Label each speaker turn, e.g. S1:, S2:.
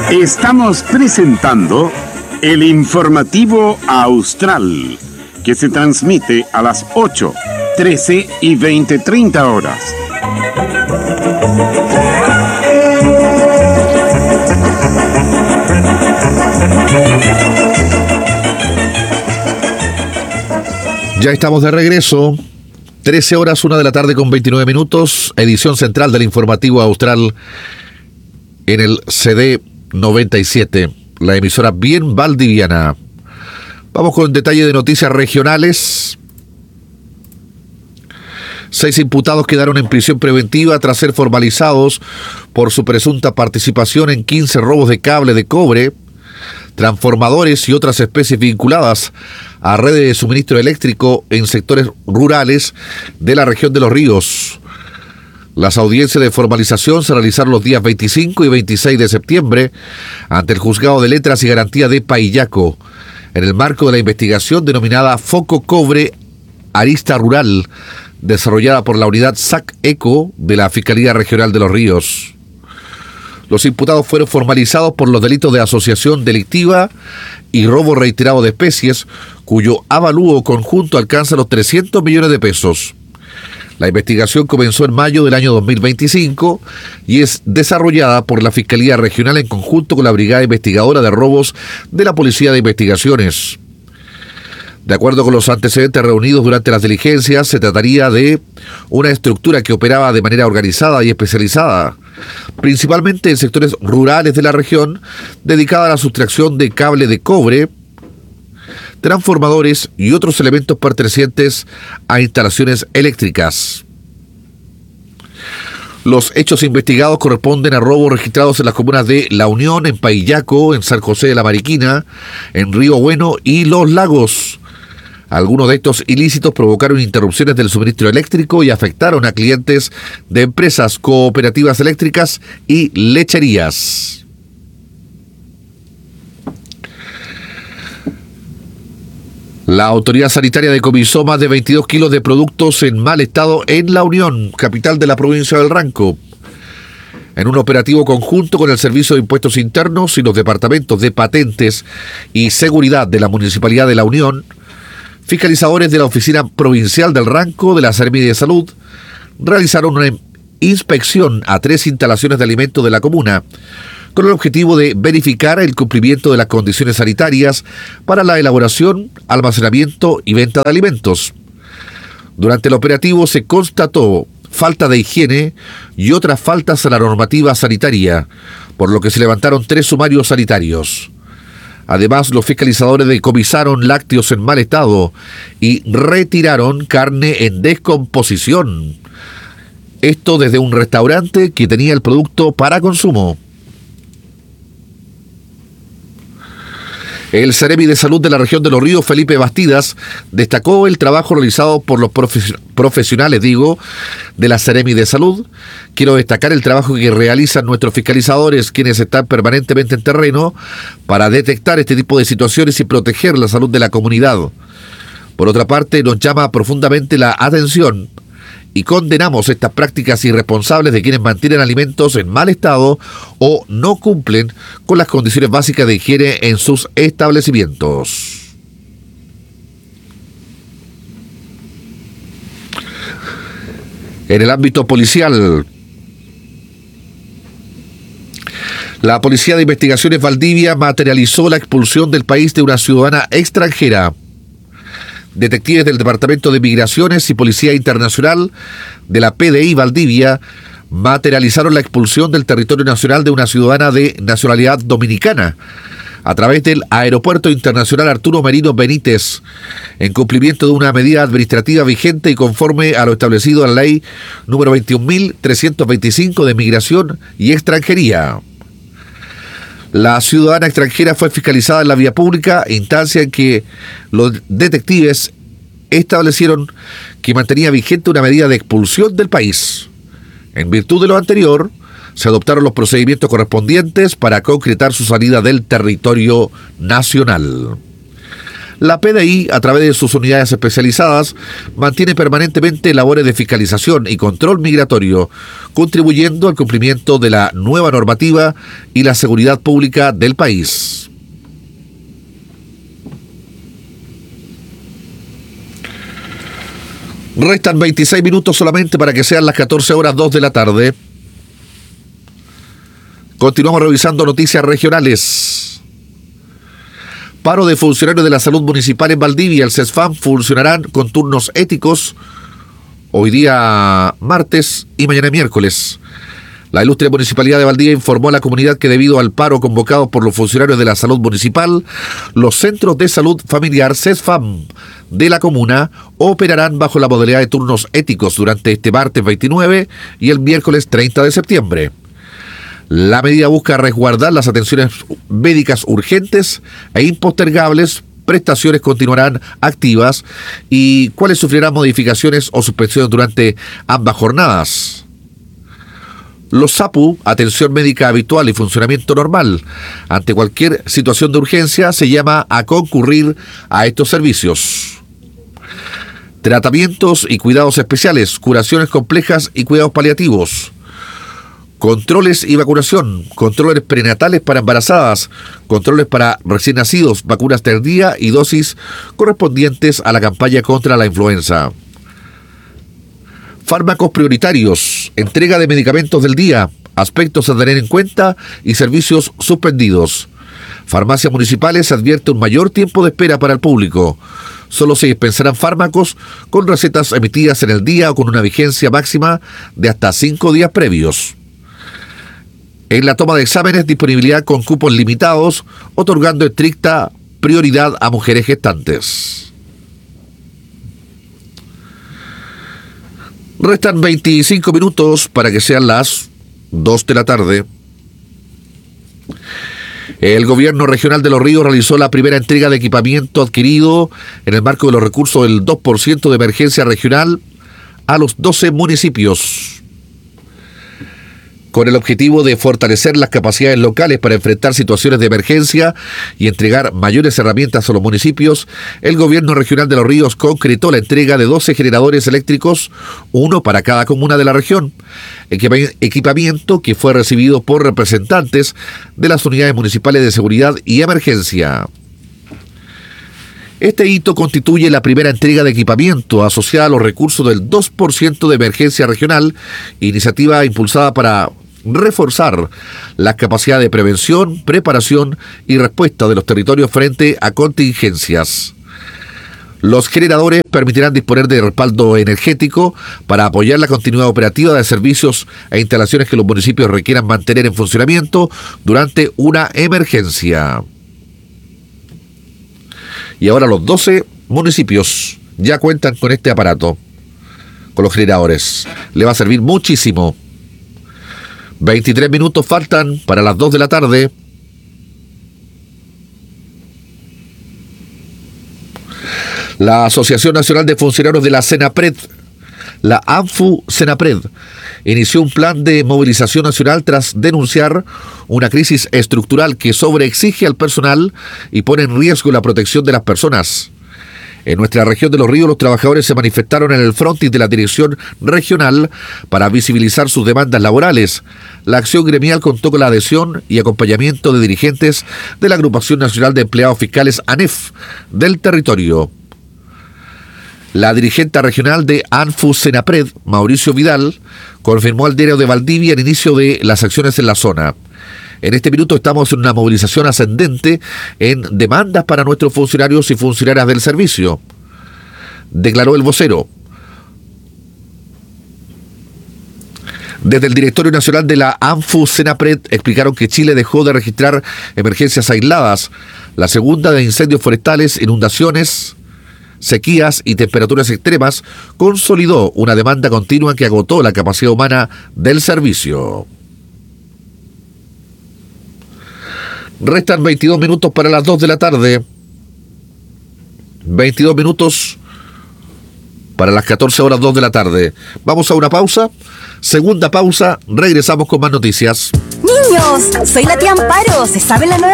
S1: Estamos presentando el informativo Austral, que se transmite a las 8, 13 y 20:30 horas.
S2: Ya estamos de regreso. 13 horas, 1 de la tarde con 29 minutos. Edición central del informativo Austral en el CD 97, la emisora bien valdiviana. Vamos con detalle de noticias regionales. 6 imputados quedaron en prisión preventiva tras ser formalizados por su presunta participación en 15 robos de cable de cobre, transformadores y otras especies vinculadas a redes de suministro eléctrico en sectores rurales de la región de Los Ríos. Las audiencias de formalización se realizaron los días 25 y 26 de septiembre ante el Juzgado de Letras y Garantía de Paillaco, en el marco de la investigación denominada Foco Cobre Arista Rural, desarrollada por la unidad SAC-ECO de la Fiscalía Regional de Los Ríos. Los imputados fueron formalizados por los delitos de asociación delictiva y robo reiterado de especies, cuyo avalúo conjunto alcanza los 300 millones de pesos. La investigación comenzó en mayo del año 2025 y es desarrollada por la Fiscalía Regional en conjunto con la Brigada Investigadora de Robos de la Policía de Investigaciones. De acuerdo con los antecedentes reunidos durante las diligencias, se trataría de una estructura que operaba de manera organizada y especializada, principalmente en sectores rurales de la región, dedicada a la sustracción de cable de cobre, transformadores y otros elementos pertenecientes a instalaciones eléctricas. Los hechos investigados corresponden a robos registrados en las comunas de La Unión, en Paillaco, en San José de la Mariquina, en Río Bueno y Los Lagos. Algunos de estos ilícitos provocaron interrupciones del suministro eléctrico y afectaron a clientes de empresas cooperativas eléctricas y lecherías. La autoridad sanitaria decomisó más de 22 kilos de productos en mal estado en La Unión, capital de la provincia del Ranco. En un operativo conjunto con el Servicio de Impuestos Internos y los departamentos de Patentes y Seguridad de la Municipalidad de La Unión, fiscalizadores de la Oficina Provincial del Ranco de la Seremi de Salud realizaron una inspección a 3 instalaciones de alimentos de la comuna, con el objetivo de verificar el cumplimiento de las condiciones sanitarias para la elaboración, almacenamiento y venta de alimentos. Durante el operativo se constató falta de higiene y otras faltas a la normativa sanitaria, por lo que se levantaron 3 sumarios sanitarios. Además, los fiscalizadores decomisaron lácteos en mal estado y retiraron carne en descomposición. Esto desde un restaurante que tenía el producto para consumo. El Seremi de Salud de la región de Los Ríos, Felipe Bastidas, destacó el trabajo realizado por los profesionales, de la Seremi de Salud. Quiero destacar el trabajo que realizan nuestros fiscalizadores, quienes están permanentemente en terreno para detectar este tipo de situaciones y proteger la salud de la comunidad. Por otra parte, nos llama profundamente la atención y condenamos estas prácticas irresponsables de quienes mantienen alimentos en mal estado o no cumplen con las condiciones básicas de higiene en sus establecimientos. En el ámbito policial, la Policía de Investigaciones Valdivia materializó la expulsión del país de una ciudadana extranjera. Detectives del Departamento de Migraciones y Policía Internacional de la PDI Valdivia materializaron la expulsión del territorio nacional de una ciudadana de nacionalidad dominicana a través del Aeropuerto Internacional Arturo Merino Benítez, en cumplimiento de una medida administrativa vigente y conforme a lo establecido en la ley número 21.325 de Migración y Extranjería. La ciudadana extranjera fue fiscalizada en la vía pública, instancia en que los detectives establecieron que mantenía vigente una medida de expulsión del país. En virtud de lo anterior, se adoptaron los procedimientos correspondientes para concretar su salida del territorio nacional. La PDI, a través de sus unidades especializadas, mantiene permanentemente labores de fiscalización y control migratorio, contribuyendo al cumplimiento de la nueva normativa y la seguridad pública del país. Restan 26 minutos solamente para que sean las 14:02 de la tarde. Continuamos revisando noticias regionales. Paro de funcionarios de la salud municipal en Valdivia. El CESFAM funcionarán con turnos éticos hoy día martes y mañana miércoles. La ilustre Municipalidad de Valdivia informó a la comunidad que debido al paro convocado por los funcionarios de la salud municipal, los centros de salud familiar CESFAM de la comuna operarán bajo la modalidad de turnos éticos durante este martes 29 y el miércoles 30 de septiembre. La medida busca resguardar las atenciones médicas urgentes e impostergables. Prestaciones continuarán activas y cuáles sufrirán modificaciones o suspensiones durante ambas jornadas. Los SAPU, atención médica habitual y funcionamiento normal. Ante cualquier situación de urgencia se llama a concurrir a estos servicios. Tratamientos y cuidados especiales, curaciones complejas y cuidados paliativos. Controles y vacunación, controles prenatales para embarazadas, controles para recién nacidos, vacunas tardía y dosis correspondientes a la campaña contra la influenza. Fármacos prioritarios, entrega de medicamentos del día, aspectos a tener en cuenta y servicios suspendidos. Farmacias municipales advierte un mayor tiempo de espera para el público. Solo se dispensarán fármacos con recetas emitidas en el día o con una vigencia máxima de hasta 5 días previos. En la toma de exámenes, disponibilidad con cupos limitados, otorgando estricta prioridad a mujeres gestantes. Restan 25 minutos para que sean las 2 de la tarde. El gobierno regional de Los Ríos realizó la primera entrega de equipamiento adquirido en el marco de los recursos del 2% de emergencia regional a los 12 municipios. Con el objetivo de fortalecer las capacidades locales para enfrentar situaciones de emergencia y entregar mayores herramientas a los municipios, el gobierno regional de Los Ríos concretó la entrega de 12 generadores eléctricos, uno para cada comuna de la región, equipamiento que fue recibido por representantes de las unidades municipales de seguridad y emergencia. Este hito constituye la primera entrega de equipamiento asociada a los recursos del 2% de emergencia regional, iniciativa impulsada para reforzar la capacidad de prevención, preparación y respuesta de los territorios frente a contingencias. Los generadores permitirán disponer de respaldo energético para apoyar la continuidad operativa de servicios e instalaciones que los municipios requieran mantener en funcionamiento durante una emergencia. Y ahora los 12 municipios ya cuentan con este aparato, con los generadores. Le va a servir muchísimo. 23 minutos faltan para las 2 de la tarde. La Asociación Nacional de Funcionarios de la Senapred, la ANFU-Senapred, inició un plan de movilización nacional tras denunciar una crisis estructural que sobreexige al personal y pone en riesgo la protección de las personas. En nuestra región de Los Ríos, los trabajadores se manifestaron en el frontis de la dirección regional para visibilizar sus demandas laborales. La acción gremial contó con la adhesión y acompañamiento de dirigentes de la Agrupación Nacional de Empleados Fiscales ANEF del territorio. La dirigente regional de ANFU-Senapred, Mauricio Vidal, confirmó al diario de Valdivia el inicio de las acciones en la zona. En este minuto estamos en una movilización ascendente en demandas para nuestros funcionarios y funcionarias del servicio, declaró el vocero. Desde el Directorio Nacional de la ANFU-Senapred explicaron que Chile dejó de registrar emergencias aisladas, la segunda de incendios forestales, inundaciones, sequías y temperaturas extremas, consolidó una demanda continua que agotó la capacidad humana del servicio. Restan 22 minutos para las 2 de la tarde. 22 minutos para las 14:02 de la tarde. Vamos a una pausa. Segunda pausa, regresamos con más noticias.
S3: Niños, soy la tía Amparo. ¿Se sabe la nueva